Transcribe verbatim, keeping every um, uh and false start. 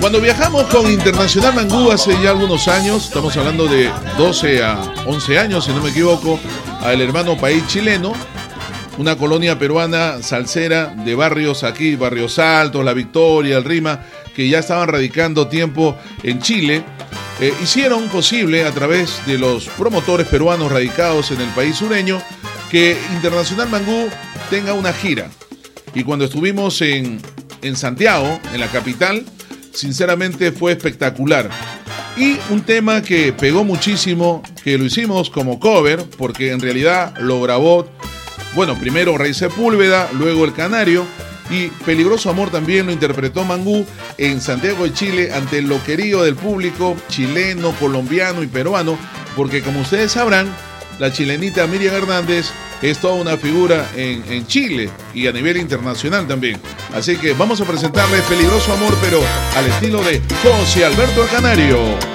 Cuando viajamos con Internacional Mangú hace ya algunos años, estamos hablando de doce a once años, si no me equivoco, al hermano país chileno, una colonia peruana salsera de barrios aquí, Barrios Altos, La Victoria, El Rima, que ya estaban radicando tiempo en Chile, eh, hicieron posible a través de los promotores peruanos radicados en el país sureño que Internacional Mangú tenga una gira. Y cuando estuvimos en, en Santiago, en la capital, sinceramente fue espectacular. Y un tema que pegó muchísimo, que lo hicimos como cover, porque en realidad lo grabó, bueno, primero Rey Sepúlveda, luego El Canario, y Peligroso Amor también lo interpretó Mangú en Santiago de Chile ante lo querido del público chileno, colombiano y peruano, porque como ustedes sabrán, la chilenita Miriam Hernández es toda una figura en, en Chile y a nivel internacional también. Así que vamos a presentarles Peligroso Amor, pero al estilo de José Alberto El Canario.